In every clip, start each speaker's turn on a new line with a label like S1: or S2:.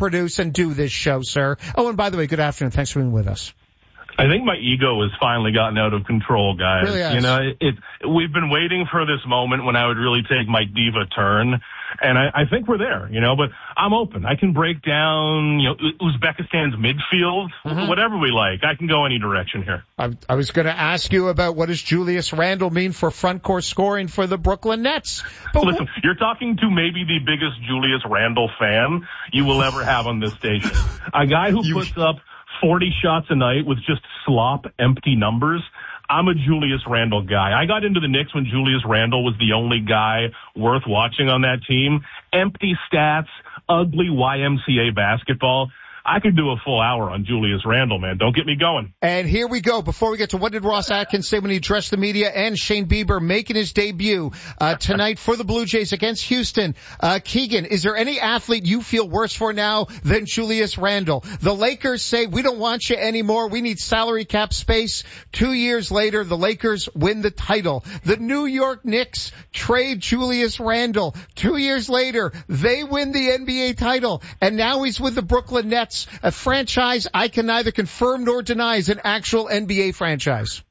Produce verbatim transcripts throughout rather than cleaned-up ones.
S1: produce and do this show, sir. Oh, and by the way, good afternoon. Thanks for being with us.
S2: I think my ego has finally gotten out of control, guys.
S1: Really has.
S2: You know, it, it, we've been waiting for this moment when I would really take my diva turn, and I, I think we're there, you know, but I'm open. I can break down, you know, Uzbekistan's midfield, mm-hmm. whatever we like. I can go any direction here.
S1: I, I was going to ask you about what does Julius Randle mean for front court scoring for the Brooklyn Nets.
S2: But listen, wh- you're talking to maybe the biggest Julius Randle fan you will ever have on this station. A guy who you... puts up forty shots a night with just slop, empty numbers. I'm a Julius Randle guy. I got into the Knicks when Julius Randle was the only guy worth watching on that team. Empty stats, ugly Y M C A basketball. I could do a full hour on Julius Randle, man. Don't get me going.
S1: And here we go. Before we get to what did Ross Atkins say when he addressed the media, and Shane Bieber making his debut uh tonight for the Blue Jays against Houston. Uh Keegan, is there any athlete you feel worse for now than Julius Randle? The Lakers say, we don't want you anymore. We need salary cap space. Two years later, the Lakers win the title. The New York Knicks trade Julius Randle. Two years later, they win the N B A title. And now he's with the Brooklyn Nets. A franchise I can neither confirm nor deny is an actual N B A franchise.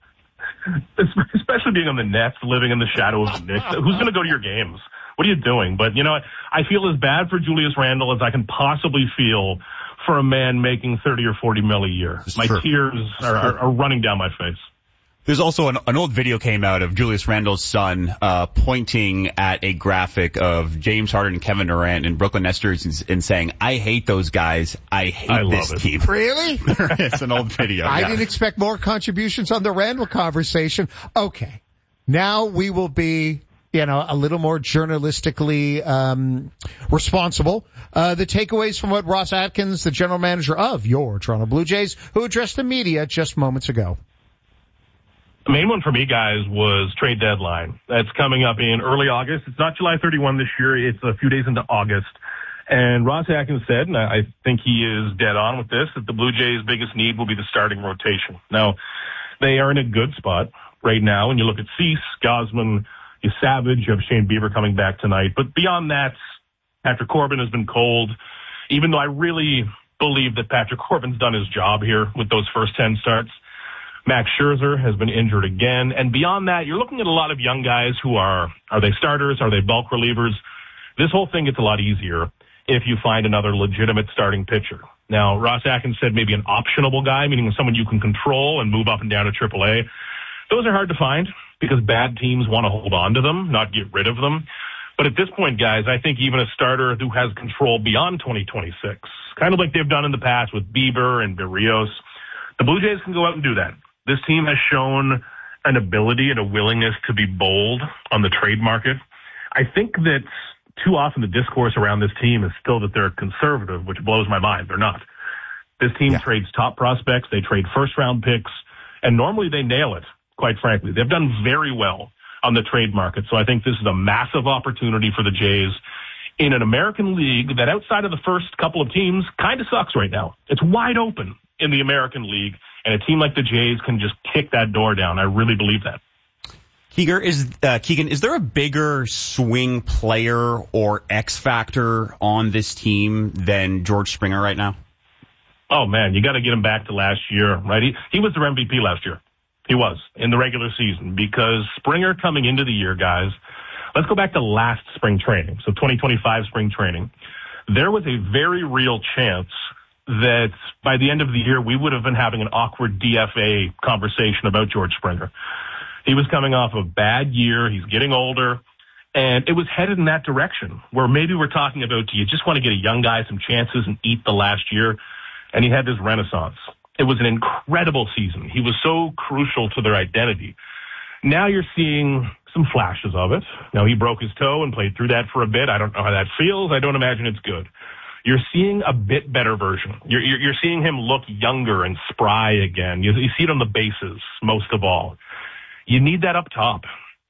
S2: Especially being on the Nets, living in the shadow of the Knicks. Who's going to go to your games? What are you doing? But, you know, I feel as bad for Julius Randle as I can possibly feel for a man making thirty or forty mil a year. My true. tears are, are, are running down my face.
S3: There's also an, an old video came out of Julius Randle's son uh pointing at a graphic of James Harden and Kevin Durant and Brooklyn Nets and, and saying, I hate those guys. I hate
S2: I
S3: this
S2: love it.
S3: team.
S1: Really?
S3: It's an old video.
S1: I
S3: yeah.
S1: didn't expect more contributions on the Randle conversation. Okay. Now we will be, you know, a little more journalistically um responsible. Uh the takeaways from what Ross Atkins, the general manager of your Toronto Blue Jays, who addressed the media just moments ago.
S2: The main one for me, guys, was trade deadline. That's coming up in early August. It's not July thirty-first this year. It's a few days into August. And Ross Atkins said, and I think he is dead on with this, that the Blue Jays' biggest need will be the starting rotation. Now, they are in a good spot right now. When you look at Cease, Gosman, you Savage, you have Shane Bieber coming back tonight. But beyond that, Patrick Corbin has been cold. Even though I really believe that Patrick Corbin's done his job here with those first ten starts. Max Scherzer has been injured again. And beyond that, you're looking at a lot of young guys who are, are they starters? Are they bulk relievers? This whole thing gets a lot easier if you find another legitimate starting pitcher. Now, Ross Atkins said maybe an optionable guy, meaning someone you can control and move up and down to triple A. Those are hard to find because bad teams want to hold on to them, not get rid of them. But at this point, guys, I think even a starter who has control beyond twenty twenty-six, kind of like they've done in the past with Bieber and Berrios, the Blue Jays can go out and do that. This team has shown an ability and a willingness to be bold on the trade market. I think that too often the discourse around this team is still that they're conservative, which blows my mind. They're not. This team yeah. trades top prospects. They trade first-round picks, and normally they nail it, quite frankly. They've done very well on the trade market, so I think this is a massive opportunity for the Jays in an American League that outside of the first couple of teams kind of sucks right now. It's wide open in the American League. And a team like the Jays can just kick that door down. I really believe that.
S3: Keegan, is, uh, Keegan, is there a bigger swing player or X factor on this team than George Springer right now?
S2: Oh, man, you got to get him back to last year, right? He, he was their M V P last year. He was in the regular season because Springer coming into the year, guys, let's go back to last spring training. So twenty twenty-five spring training. There was a very real chance that by the end of the year, we would have been having an awkward D F A conversation about George Springer. He was coming off a bad year. He's getting older. And it was headed in that direction where maybe we're talking about, do you just want to get a young guy some chances and eat the last year? And he had this renaissance. It was an incredible season. He was so crucial to their identity. Now you're seeing some flashes of it. Now, he broke his toe and played through that for a bit. I don't know how that feels. I don't imagine it's good. You're seeing a bit better version. You're, you're, you're seeing him look younger and spry again. You, you see it on the bases, most of all. You need that up top.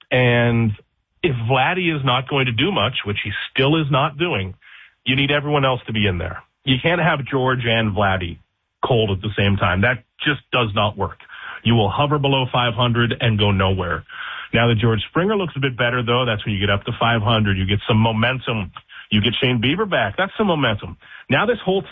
S2: And if Vladdy is not going to do much, which he still is not doing, you need everyone else to be in there. You can't have George and Vladdy cold at the same time. That just does not work. You will hover below five hundred and go nowhere. Now that George Springer looks a bit better, though, that's when you get up to five hundred. You get some momentum. You get Shane Bieber back. That's some momentum. Now this whole